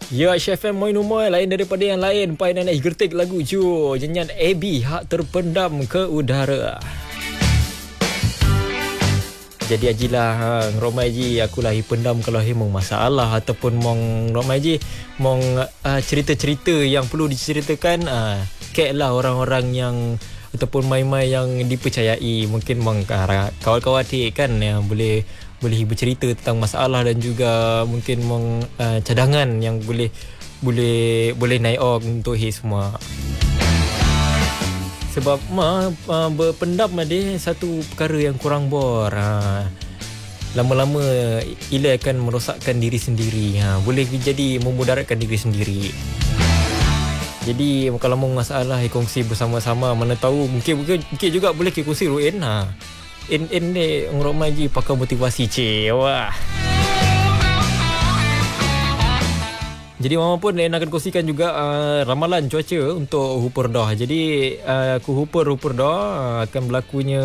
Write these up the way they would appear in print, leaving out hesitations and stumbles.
Ya, Chef M Moi Numoy lain daripada yang lain. Pai naik gertik lagu ju nyanyian AB hak terpendam ke udara. Jadi ajilah Romai ji aku lahi pendam kalau mong masalah ataupun mong Romai ji mong cerita-cerita yang perlu diceritakan kek lah orang-orang yang ataupun mai-mai yang dipercayai, mungkin mong kawan-kawan kan yang boleh bercerita tentang masalah dan juga mungkin mong cadangan yang boleh naik untuk semua. Sebab berpendam ada satu perkara yang kurang bor. Lama-lama ia akan merosakkan diri sendiri. Boleh jadi memudaratkan diri sendiri. Jadi kalau mau masalah kongsi bersama-sama, mana tahu mungkin juga boleh kongsi ruin. In ni Romai ji pakai motivasi wah. Jadi mama pun nak akan kongsikan juga ramalan cuaca untuk Huperdah. Jadi ku Huperdah akan berlakunya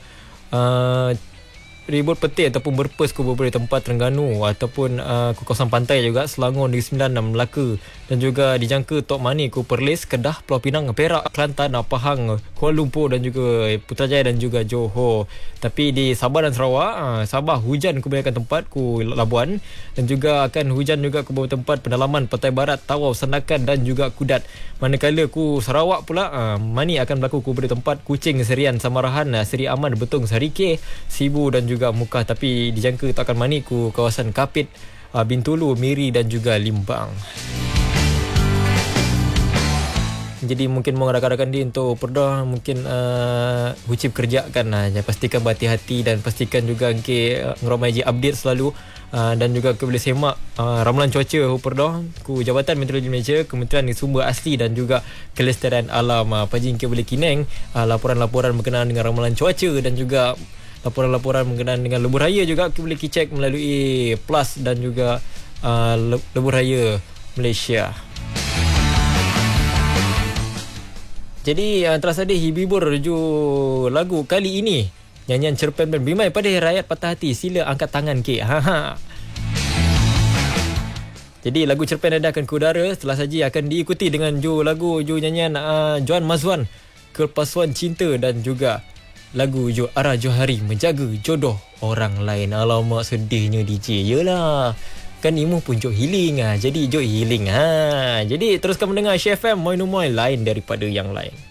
ribut petir ataupun berpes ke beberapa tempat Terengganu ataupun ke kawasan pantai juga Selangor, Negeri Sembilan dan Melaka, dan juga dijangka Tok Mani, ku Perlis, Kedah, Pulau Pinang, Perak, Kelantan, Pahang, Kuala Lumpur dan juga Putrajaya dan juga Johor. Tapi di Sabah dan Sarawak, Sabah hujan kebanyakan tempat ku Labuan, dan juga akan hujan juga ke beberapa tempat Pendalaman, Pantai Barat, Tawau, Sandakan dan juga Kudat. Manakala ku Sarawak pula, Mani akan berlaku ku beberapa tempat Kuching, Serian, Samarahan, Seri Aman, Betong, Sarike, Sibu dan juga Mukah. Tapi dijangka tak akan Mani ku kawasan Kapit, Bintulu, Miri dan juga Limbang. Jadi mungkin mau rakan-rakan dia untuk Perdah mungkin hucip kerjakan pastikan berhati-hati dan pastikan juga ngeromai je update selalu dan juga boleh semak ramalan cuaca Perdah ku Jabatan Meteorologi Malaysia, Kementerian Sumber Asli dan juga Kelestarian Alam. Pagi boleh kineng laporan-laporan berkenaan dengan ramalan cuaca dan juga laporan-laporan berkenaan dengan lebuh raya juga boleh cek melalui Plus dan juga lebuh raya Malaysia. Jadi terasa ada hibur ju lagu kali ini nyanyian cerpen Bimai pada rakyat patah hati, sila angkat tangan ke. Jadi lagu cerpen anda akan ke udara setelah saja akan diikuti dengan lagu nyanyian Joan Mazwan, Kepalsuan Cinta, dan juga lagu Ara Johari, Menjaga Jodoh Orang Lain. Alamak sedihnya DJ. Yelah, kan Imu pun jok healing jadi jok healing. Jadi teruskan mendengar Chef M Moi Numoy, lain daripada yang lain.